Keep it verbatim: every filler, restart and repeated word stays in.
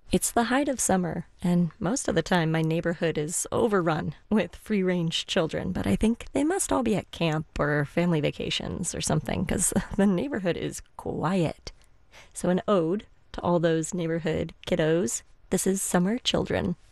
It's the height of summer, and most of the time my neighborhood is overrun with free range children, but I think they must all be at camp or family vacations or something because the neighborhood is quiet. So, an ode to all those neighborhood kiddos. This is Summer Children.